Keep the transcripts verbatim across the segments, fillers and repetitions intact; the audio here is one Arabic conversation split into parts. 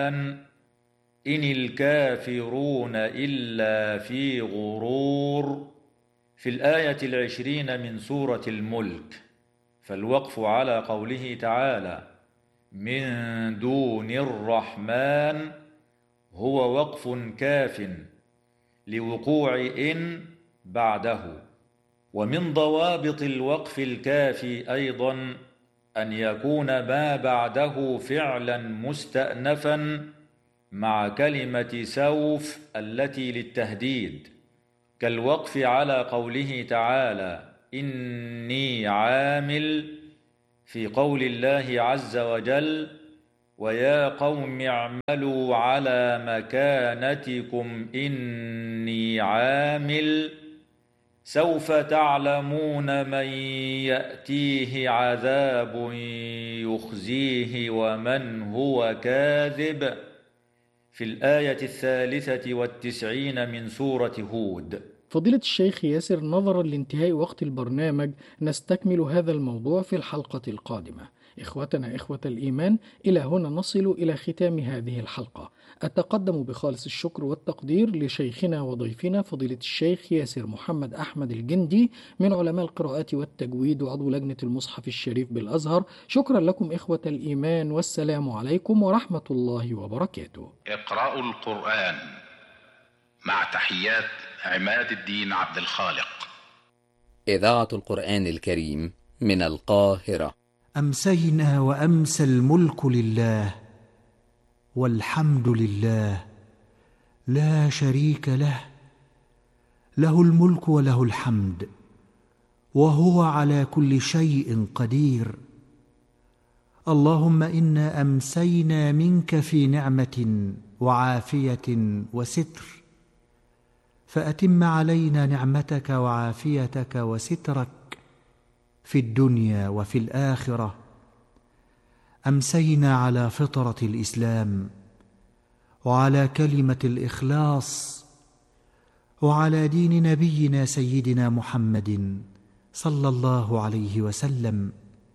إن الكافرون إلا في غرور في الآية العشرين من سورة الملك. فالوقف على قوله تعالى من دون الرحمن هو وقف كاف لوقوع إن بعده. ومن ضوابط الوقف الكافي أيضا أن يكون ما بعده فعلا مستأنفا مع كلمة سوف التي للتهديد، كالوقف على قوله تعالى إني عامل، في قول الله عز وجل ويا قوم اعملوا على مكانتكم إني عامل سوف تعلمون من يأتيه عذاب يخزيه ومن هو كاذب، في الآية الثالثة والتسعين من سورة هود. فضيلة الشيخ ياسر، نظرا لانتهاء وقت البرنامج نستكمل هذا الموضوع في الحلقة القادمة. إخوتنا إخوة الإيمان، إلى هنا نصل إلى ختام هذه الحلقة. أتقدم بخالص الشكر والتقدير لشيخنا وضيفنا فضيلة الشيخ ياسر محمد أحمد الجندي من علماء القراءات والتجويد وعضو لجنة المصحف الشريف بالأزهر. شكرا لكم إخوة الإيمان، والسلام عليكم ورحمة الله وبركاته. اقرأوا القرآن مع تحيات عماد الدين عبد الخالق. إذاعة القرآن الكريم من القاهرة. أمسينا وأمسى الملك لله والحمد لله لا شريك له، له الملك وله الحمد وهو على كل شيء قدير. اللهم إنا أمسينا منك في نعمة وعافية وستر، فأتم علينا نعمتك وعافيتك وسترك في الدنيا وفي الآخرة. أمسينا على فطرة الإسلام وعلى كلمة الإخلاص وعلى دين نبينا سيدنا محمد صلى الله عليه وسلم،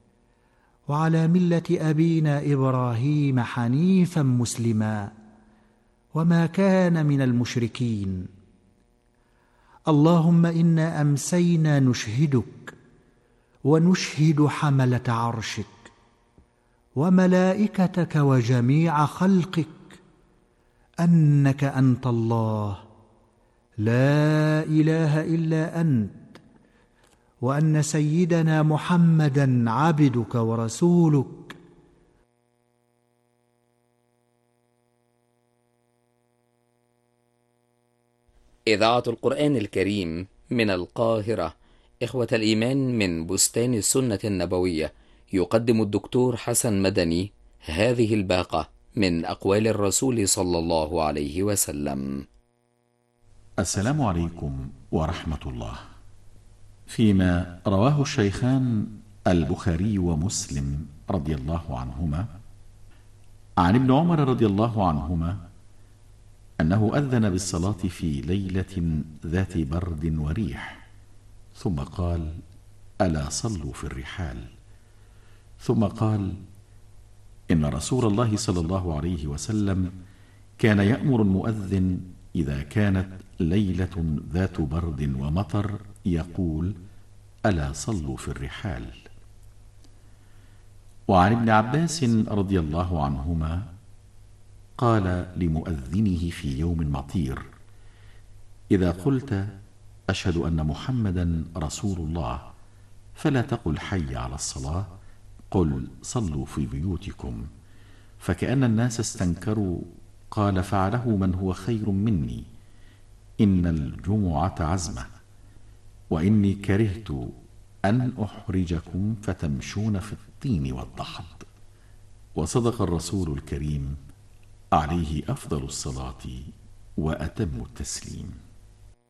وعلى ملة أبينا إبراهيم حنيفا مسلما وما كان من المشركين. اللهم إنا أمسينا نشهدك ونشهد حملة عرشك وملائكتك وجميع خلقك أنك أنت الله لا إله إلا أنت، وأن سيدنا محمدا عبدك ورسولك. إذاعة القرآن الكريم من القاهرة. إخوة الإيمان، من بستان السنة النبوية يقدم الدكتور حسن مدني هذه الباقة من أقوال الرسول صلى الله عليه وسلم. السلام عليكم ورحمة الله. فيما رواه الشيخان البخاري ومسلم رضي الله عنهما عن ابن عمر رضي الله عنهما أنه أذن بالصلاة في ليلة ذات برد وريح، ثم قال ألا صلوا في الرحال، ثم قال إن رسول الله صلى الله عليه وسلم كان يأمر المؤذن إذا كانت ليلة ذات برد ومطر يقول ألا صلوا في الرحال. وعن ابن عباس رضي الله عنهما قال لمؤذنه في يوم مطير إذا قلت أشهد أن محمدا رسول الله فلا تقل حي على الصلاة، قل صلوا في بيوتكم، فكأن الناس استنكروا. قال فعله من هو خير مني، إن الجمعة عزمة، وإني كرهت أن أحرجكم فتمشون في الطين والضحض. وصدق الرسول الكريم عليه أفضل الصلاة وأتم التسليم.